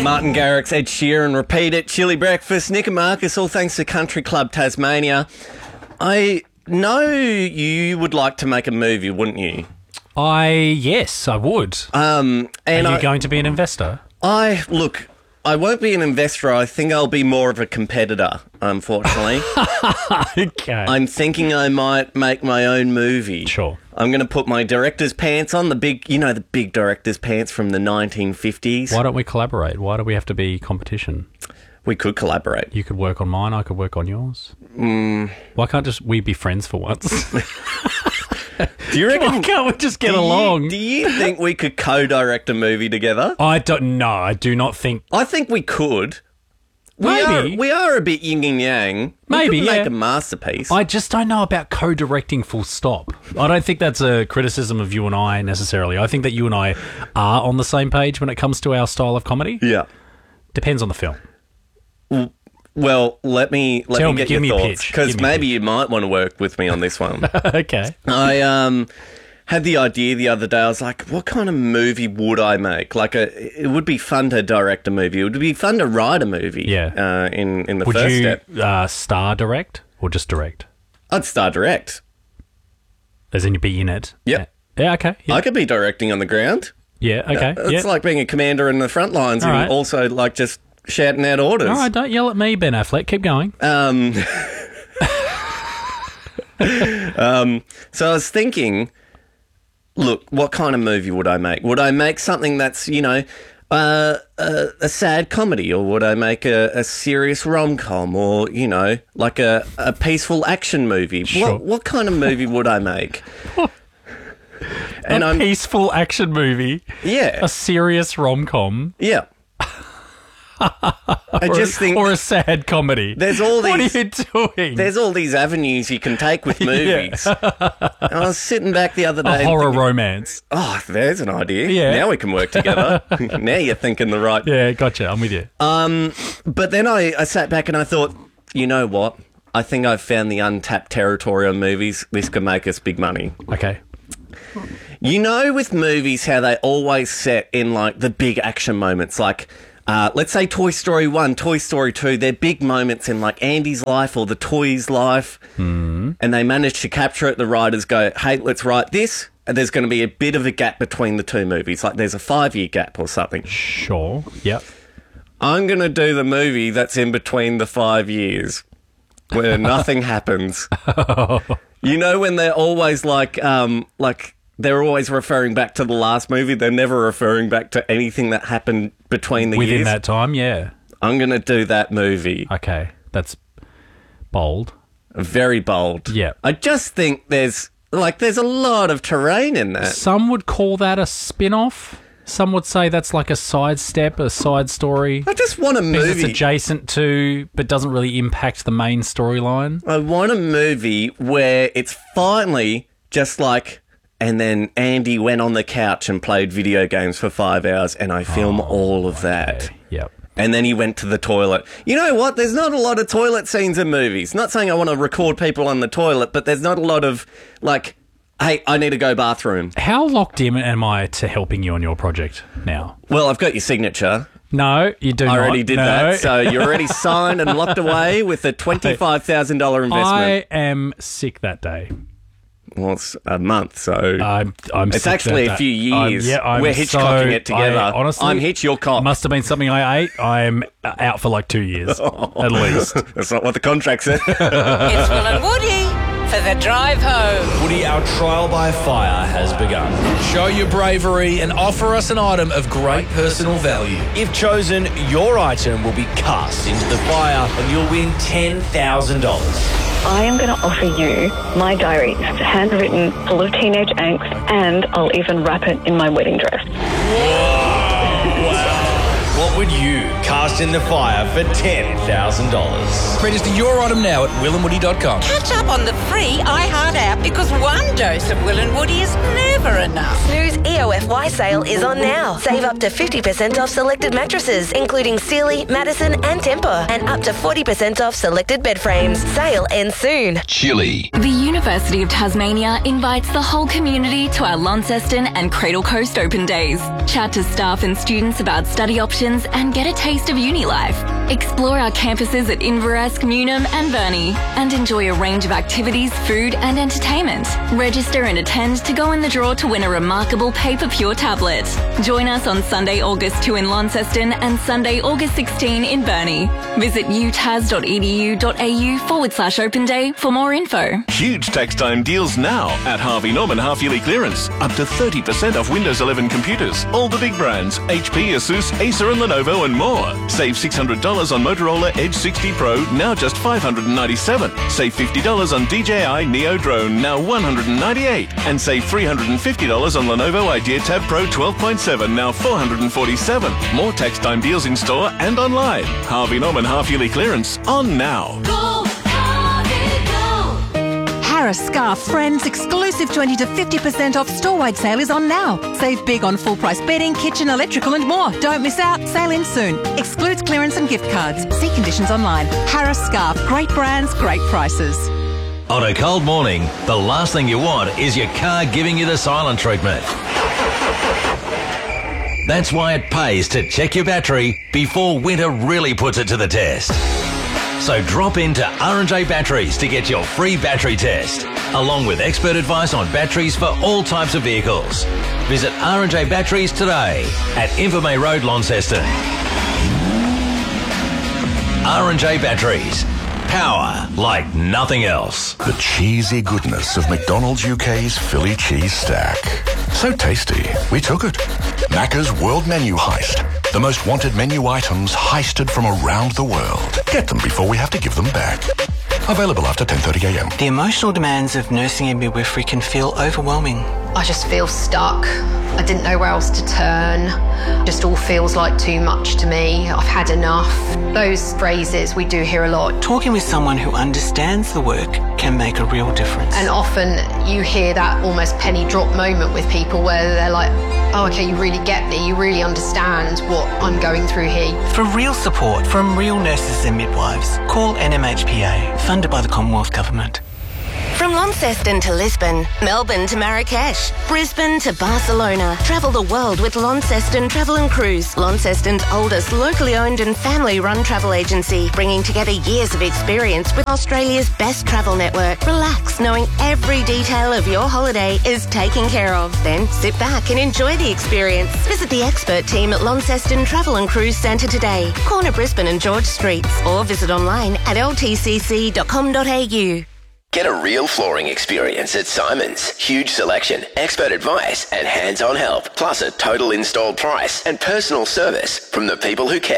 Martin Garrix, Ed Sheeran, Repeat It, Chili Breakfast, Nick and Marcus, all thanks to Country Club Tasmania. I know you would like to make a movie, wouldn't you? Yes, I would. And Are you going to be an investor? Look, I won't be an investor. I think I'll be more of a competitor, unfortunately. Okay. I'm thinking I might make my own movie. Sure. I'm going to put my director's pants on, the big director's pants from the 1950s. Why don't we collaborate? Why do we have to be competition? We could collaborate. You could work on mine, I could work on yours. Why can't we be friends for once? Do you reckon? Why can't we just get along? Do you think we could co-direct a movie together? I do not think. I think we could. Maybe. We are a bit yin and yang. Maybe, we could yeah. make a masterpiece. I just don't know about co-directing full stop. I don't think that's a criticism of you and I necessarily. I think that you and I are on the same page when it comes to our style of comedy. Yeah. Depends on the film. Well, let me get give me your a thoughts, pitch. because maybe you might want to work with me on this one. Okay. I had the idea the other day. I was like, what kind of movie would I make? It would be fun to direct a movie. It would be fun to write a movie. Yeah. In the Would first you step. star direct or just direct? I'd star direct. As in you be in it? Yep. Yeah, okay. Yeah, I could be directing on the ground. yeah okay. It's like being a commander in the front lines All and right. also like just shouting out orders. All right, don't yell at me, Ben Affleck. Keep going. So I was thinking, look, what kind of movie would I make? Would I make something that's, a sad comedy, or would I make a serious rom-com, or, like a peaceful action movie? Sure. What kind of movie would I make? And peaceful action movie. Yeah. A serious rom-com. Yeah. I just think... Or a sad comedy. There's all these... What are you doing? There's all these avenues you can take with movies. And I was sitting back the other day... A horror romance. Oh, there's an idea. Yeah. Now we can work together. Now you're thinking the right... Yeah, gotcha. I'm with you. But then I sat back and I thought, you know what? I think I've found the untapped territory on movies. This could make us big money. Okay. You know, with movies, how they always set in, like, the big action moments, like... let's say Toy Story 1, Toy Story 2, they're big moments in like Andy's life or the toy's life, and they manage to capture it. The writers go, hey, let's write this, and there's going to be a bit of a gap between the two movies, like there's a 5-year gap or something. Sure. Yep. I'm going to do the movie that's in between the 5 years, where nothing happens. You know, when they're always like they're always referring back to the last movie. They're never referring back to anything that happened between the years. Within that time, yeah. I'm going to do that movie. Okay. That's bold. Very bold. Yeah. I just think there's a lot of terrain in that. Some would call that a spin-off. Some would say that's like a sidestep, a side story. I just want a Because it's movie. adjacent to, but doesn't really impact the main storyline. I want a movie where it's finally just like... And then Andy went on the couch and played video games for 5 hours, and I film all of that. Yep. And then he went to the toilet. You know what? There's not a lot of toilet scenes in movies. Not saying I want to record people on the toilet, but there's not a lot of, like, hey, I need to go bathroom. How locked in am I to helping you on your project now? Well, I've got your signature. No, you do not. I already did that. So you're already signed and locked away with a $25,000 investment. I am sick that day. Well, it's a month, so... I'm it's sick actually that a few day. years. I'm We're hitchcocking it together. Honestly, I'm Hitch, you're Cop. Must have been something I ate. I'm out for like 2 years, at least. That's not what the contract said. It's Will and Woody for the drive home. Woody, our trial by fire has begun. Show your bravery and offer us an item of great personal value. If chosen, your item will be cast into the fire and you'll win $10,000. I am going to offer you my diary. It's handwritten, full of teenage angst, and I'll even wrap it in my wedding dress. Wow. What would you cast in the fire for $10,000? Register your item now at willandwoody.com. Catch up on the free iHeart app because one dose of Will and Woody is never enough. Snooze EOFY sale is on now. Save up to 50% off selected mattresses, including Sealy, Madison and Tempur, and up to 40% off selected bed frames. Sale ends soon. Chili. The University of Tasmania invites the whole community to our Launceston and Cradle Coast Open Days. Chat to staff and students about study options and get a taste of uni life. Explore our campuses at Inverest, Newnham and Burnie and enjoy a range of activities, food and entertainment. Register and attend to go in the draw to win a remarkable Paper Pure tablet. Join us on Sunday, August 2 in Launceston and Sunday, August 16 in Burnie. Visit utas.edu.au/open day for more info. Huge tax time deals now at Harvey Norman half-yearly clearance. Up to 30% off Windows 11 computers. All the big brands, HP, Asus, Acer and Lenovo and more. Save $600 on Motorola Edge 60 Pro, now just $597. Save $50 on DJI Neo Drone, now $198. And save $350 on Lenovo Idea Tab Pro 12.7, now $447. More tax time deals in store and online. Harvey Norman half-yearly clearance on now. Harris Scarf Friends exclusive 20 to 50% off store-wide sale is on now. Save big on full-price bedding, kitchen, electrical and more. Don't miss out. Sale ends soon. Excludes clearance and gift cards. See conditions online. Harris Scarf. Great brands, great prices. On a cold morning, the last thing you want is your car giving you the silent treatment. That's why it pays to check your battery before winter really puts it to the test. So drop into R&J Batteries to get your free battery test, along with expert advice on batteries for all types of vehicles. Visit R&J Batteries today at Invermay Road, Launceston. R&J Batteries. Power like nothing else. The cheesy goodness of McDonald's UK's Philly cheese stack. So tasty, we took it. Macca's World Menu Heist. The most wanted menu items heisted from around the world. Get them before we have to give them back. Available after 10:30 a.m. The emotional demands of nursing and midwifery can feel overwhelming. I just feel stuck. I didn't know where else to turn. Just all feels like too much to me. I've had enough. Those phrases we do hear a lot. Talking with someone who understands the work can make a real difference. And often you hear that almost penny drop moment with people where they're like, oh, okay, you really get me. You really understand what I'm going through here. For real support from real nurses and midwives, call NMHPA, funded by the Commonwealth Government. From Launceston to Lisbon, Melbourne to Marrakesh, Brisbane to Barcelona. Travel the world with Launceston Travel and Cruise, Launceston's oldest locally owned and family-run travel agency, bringing together years of experience with Australia's best travel network. Relax knowing every detail of your holiday is taken care of. Then sit back and enjoy the experience. Visit the expert team at Launceston Travel and Cruise Centre today, corner Brisbane and George Streets, or visit online at ltcc.com.au. Get a real flooring experience at Simon's. Huge selection, expert advice and hands-on help, plus a total installed price and personal service from the people who care.